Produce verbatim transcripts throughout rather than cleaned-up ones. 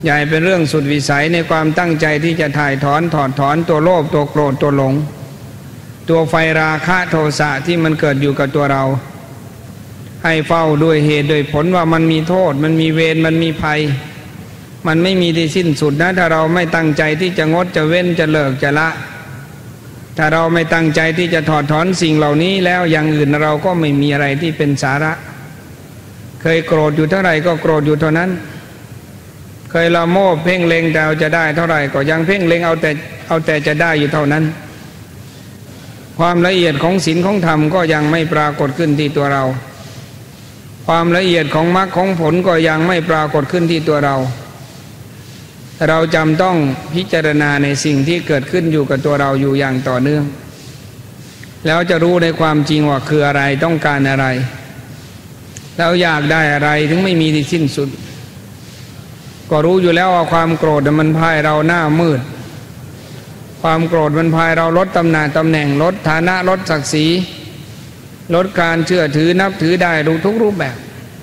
ใหญ่เป็นเรื่องสุดวิสัยในความตั้งใจที่จะถ่ายถอนถอดถอนตัวโลภตัวโกรธตัวหลงตัวไฟราคะโทสะที่มันเกิดอยู่กับตัวเราให้เฝ้าด้วยเหตุด้วยผลว่ามันมีโทษมันมีเวรมันมีภัยมันไม่มีที่สิ้นสุดนะถ้าเราไม่ตั้งใจที่จะงดจะเว้นจะเลิกจะละถ้าเราไม่ตั้งใจที่จะถอดถอนสิ่งเหล่านี้แล้วอย่างอื่นเราก็ไม่มีอะไรที่เป็นสาระเคยโกรธอยู่เท่าไหร่ก็โกรธอยู่เท่านั้นเคยละโมบเพ่งเล็งแต่เอาจะได้เท่าไหร่ก็ยังเพ่งเล็งเอาแต่เอาแต่จะได้อยู่เท่านั้นความละเอียดของศีลของธรรมก็ยังไม่ปรากฏขึ้นที่ตัวเราความละเอียดของมรรคของผลก็ยังไม่ปรากฏขึ้นที่ตัวเราเราจำต้องพิจารณาในสิ่งที่เกิดขึ้นอยู่กับตัวเราอยู่อย่างต่อเนื่องแล้วจะรู้ในความจริงว่าคืออะไรต้องการอะไรแล้วอยากได้อะไรถึงไม่มีที่สิ้นสุดก็รู้อยู่แล้วว่าความโกรธมันพายเราหน้ามืดความโกรธมันพายเราลดตำแหน่งตำแหน่งลดฐานะลดศักดิ์ศรีลดการเชื่อถือนับถือได้รู้ทุกรูปแบบ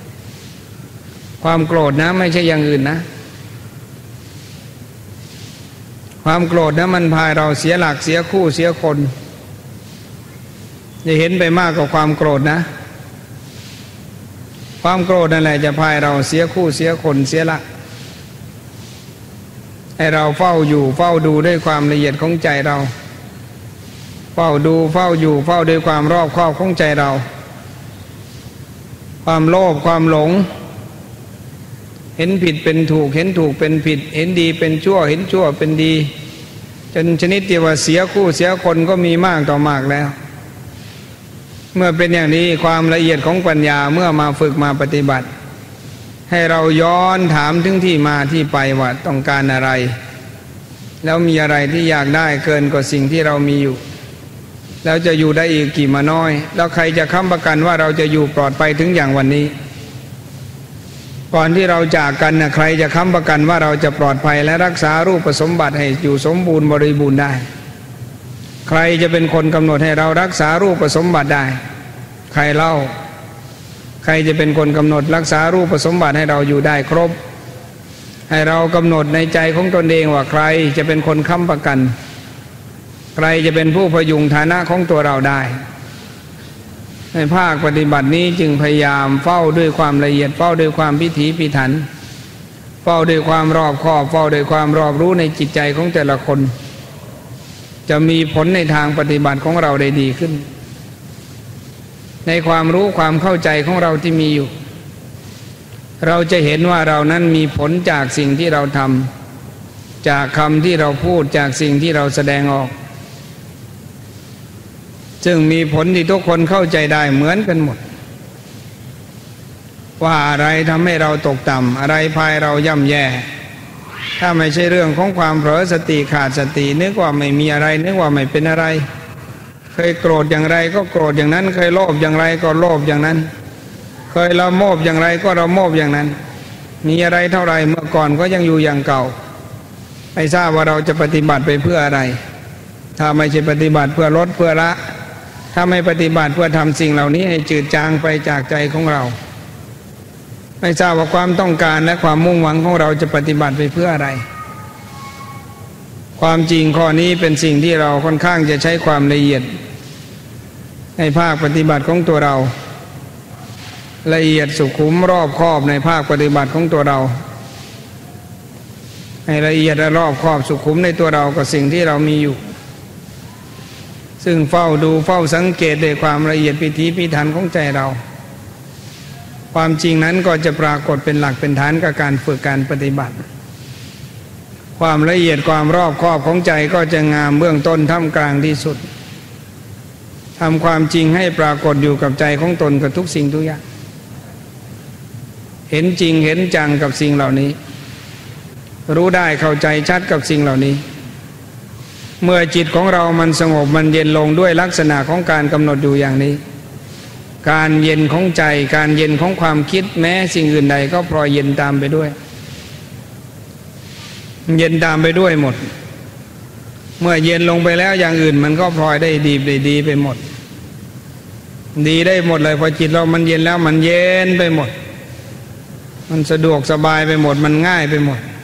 ความโกรธนะไม่ใช่อย่างอื่นนะความโกรธนะมันพายเราเสียหลักเสียคู่เสียคนจะเห็นไปมากกว่าความโกรธนะความโกรธนั่นแหละจะพายเราเสียคู่เสียคนเสียหลักให้เราเฝ้าอยู่เฝ้าดูด้วยความละเอียดของใจเราเฝ้าดูเฝ้าอยู่เฝ้าด้วยความรอบคอบของใจเราความโลภความหลงเห็นผิดเป็นถูกเห็นถูกเป็นผิดเห็นดีเป็นชั่วเห็นชั่วเป็นดีจนชนิดที่ว่าเสียคู่เสียคนก็มีมากต่อมากแล้วเมื่อเป็นอย่างนี้ความละเอียดของปัญญาเมื่อมาฝึกมาปฏิบัติให้เราย้อนถามถึงที่มาที่ไปว่าต้องการอะไรแล้วมีอะไรที่อยากได้เกินกว่าสิ่งที่เรามีอยู่แล้วจะอยู่ได้อีกกี่มาน้อยแล้วใครจะค้ำประกันว่าเราจะอยู่ปลอดภัยถึงอย่างวันนี้ก่อนที่เราจากกันนะใครจะค้ำประกันว่าเราจะปลอดภัยและรักษารูปสมบัติให้อยู่สมบูรณ์บริบูรณ์ได้ใครจะเป็นคนกำหนดให้เรารักษารูปสมบัติได้ใครเล่าใครจะเป็นคนกำหนดรักษารูปสมบัติให้เราอยู่ได้ครบให้เรากำหนดในใจของตนเองว่าใครจะเป็นคนค้ำประกันใครจะเป็นผู้พยุงฐานะของตัวเราได้ในภาคปฏิบัตินี้จึงพยายามเฝ้าด้วยความละเอียดเฝ้าด้วยความพิถีพิถันเฝ้าด้วยความรอบคอบเฝ้าด้วยความรอบรู้ในจิตใจของแต่ละคนจะมีผลในทางปฏิบัติของเราได้ดีขึ้นในความรู้ความเข้าใจของเราที่มีอยู่เราจะเห็นว่าเรานั้นมีผลจากสิ่งที่เราทำจากคำที่เราพูดจากสิ่งที่เราแสดงออกซึ่งมีผลที่ทุกคนเข้าใจได้เหมือนกันหมดว่าอะไรทำให้เราตกต่ำอะไรพายเราย่ำแย่ถ้าไม่ใช่เรื่องของความเผลอสติขาดสตินึกว่าไม่มีอะไรนึกว่าไม่เป็นอะไรเคยโกรธอย่างไรก็โกรธอย่างนั้นเคยโลภอย่างไรก็โลภอย่างนั้นเคยละโมบอย่างไรก็ละโมบอย่างนั้นมีอะไรเท่าไรเมื่อก่อนก็ยังอยู่อย่างเก่าไม่ทราบว่าเราจะปฏิบัติไปเพื่ออะไรถ้าไม่ใช่ปฏิบัติเพื่อลดเพื่อละถ้าไม่ปฏิบัติเพื่อทำสิ่งเหล่านี้ให้จืดจางไปจากใจของเราไม่ทราบว่าความต้องการและความมุ่งหวังของเราจะปฏิบัติไปเพื่ออะไรความจริงข้อนี้เป็นสิ่งที่เราค่อนข้างจะใช้ความละเอียดในภาคปฏิบัติของตัวเราละเอียดสุขุมรอบคอบในภาคปฏิบัติของตัวเราให้ละเอียดและรอบคอบสุขุมในตัวเรากับสิ่งที่เรามีอยู่ซึ่งเฝ้าดูเฝ้าสังเกตด้วยความละเอียดพิถีพิถันของใจเราความจริงนั้นก็จะปรากฏเป็นหลักเป็นฐานกับการฝึกการปฏิบัติความละเอียดความรอบคอบของใจก็จะงามเบื้องต้นท่ามกลางที่สุดทำความจริงให้ปรากฏอยู่กับใจของตนกับทุกสิ่งทุกอย่างเห็นจริงเห็นจังกับสิ่งเหล่านี้รู้ได้เข้าใจชัดกับสิ่งเหล่านี้เมื่อจิตของเรามันสงบมันเย็นลงด้วยลักษณะของการกำหนดอยู่อย่างนี้การเย็นของใจการเย็นของความคิดแม้สิ่งอื่นใดก็พลอยเย็นตามไปด้วยเย็นตามไปด้วยหมดเมื่อเย็นลงไปแล้วอย่างอื่นมันก็พลอยได้ดีได้ดีไปหมดดีได้หมดเลยพอจิตเรามันเย็นแล้วมันเย็นไปหมดมันสะดวกสบายไปหมดมันง่ายไปหมด